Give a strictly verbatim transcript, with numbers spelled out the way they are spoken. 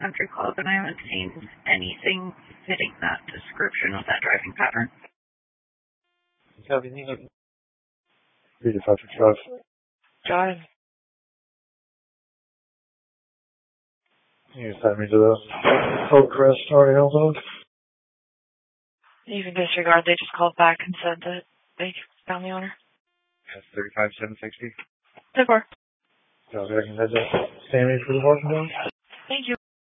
Country Club, and I haven't seen anything fitting that description of that driving pattern. Copy, thank you. three five five. Got it. You can send me to the Hillcrest already held on. You can disregard. They just called back and said that they found the owner. That's thirty-five seven sixty. So far. So I can head to Sammy for the parking dog. Thank you.